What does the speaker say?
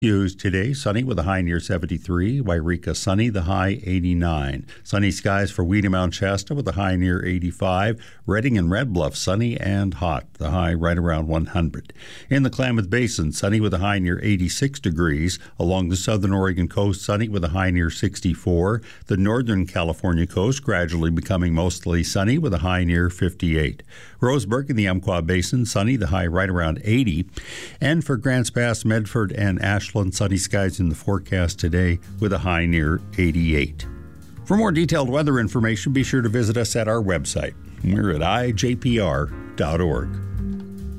Hughes today, sunny with a high near 73. Wairika, sunny, the high 89. Sunny skies for Weena Mount Shasta with a high near 85. Redding and Red Bluff, sunny and hot, the high right around 100. In the Klamath Basin, sunny with a high near 86 degrees. Along the southern Oregon coast, sunny with a high near 64. The northern California coast gradually becoming mostly sunny with a high near 58. Roseburg in the Umpqua Basin, sunny, the high right around 80. And for Grants Pass, Medford, and Ashland, sunny skies in the forecast today with a high near 88. For more detailed weather information, be sure to visit us at our website. We're at ijpr.org.